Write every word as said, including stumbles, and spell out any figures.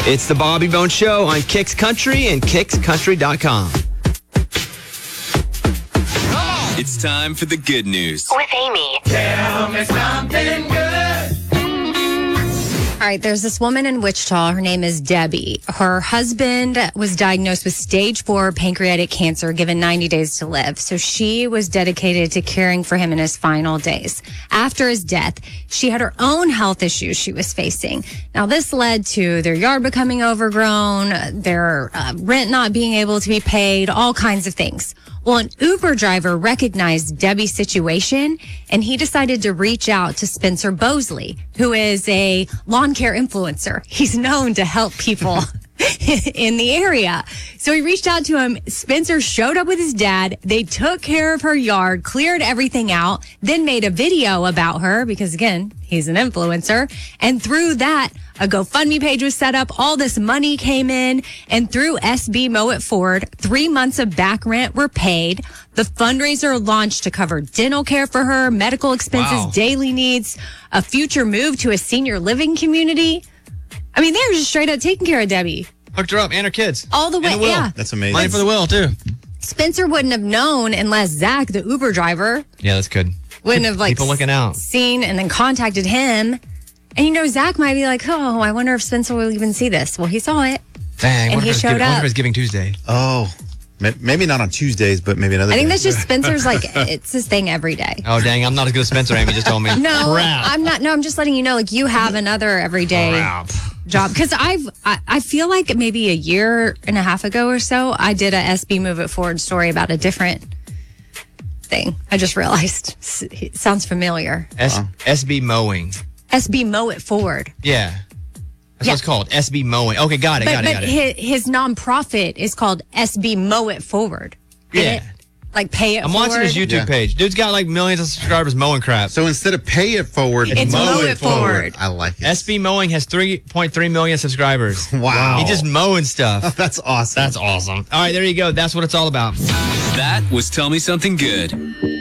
It's the Bobby Bone Show on Kicks Country and kicks country dot com. It's time for the good news. With Amy. Tell me something good. All right, there's this woman in Wichita. Her name is Debbie. Her husband was diagnosed with stage four pancreatic cancer, given ninety days to live. So she was dedicated to caring for him in his final days. After his death, she had her own health issues she was facing. Now, this led to their yard becoming overgrown, their uh, rent not being able to be paid, all kinds of things. Well, an Uber driver recognized Debbie's situation, and he decided to reach out to Spencer Bosley, who is a lawn care influencer. He's known to help people in the area. So he reached out to him. Spencer showed up with his dad. They took care of her yard, cleared everything out, then made a video about her because, again, he's an influencer. And through that, a GoFundMe page was set up. All this money came in. And through S B Mow It Forward, three months of back rent were paid. The fundraiser launched to cover dental care for her, medical expenses, Wow. daily needs, a future move to a senior living community. I mean, they were just straight up taking care of Debbie. Hooked her up and her kids. All the way, And the will. yeah. That's amazing. Money for the will, too. Spencer wouldn't have known unless Zach, the Uber driver, Yeah, that's good. wouldn't have like People looking out. seen and then contacted him. And you know, Zach might be like, oh, I wonder if Spencer will even see this. Well, he saw it. Dang, And what he if it's showed giving, I wonder up. if it's Giving Tuesday. Oh, ma- maybe not on Tuesdays, but maybe another I think day. that's just Spencer's like, it's his thing every day. Oh, dang, I'm not as good as Spencer, Amy just told me. No, Crap. I'm not. No, I'm just letting you know, like, you have another everyday Crap. job. Because I've, I, I feel like maybe a year and a half ago or so, I did a S B Move It Forward story about a different thing. I just realized. S- It sounds familiar. S- SB Mowing. S B Mow It Forward. Yeah. That's Yeah. what it's called. S B Mowing. Okay, got it, But, got it, but got it. his, his nonprofit is called S B Mow It Forward. Get Yeah. it? Like pay it I'm forward. watching his YouTube Yeah. page. Dude's got like millions of subscribers mowing crap. So instead of pay it forward, It's mow it forward. I like it. S B Mowing has three point three million subscribers. Wow. He just mowing stuff. That's awesome. That's awesome. All right, there you go. That's what it's all about. That was Tell Me Something Good.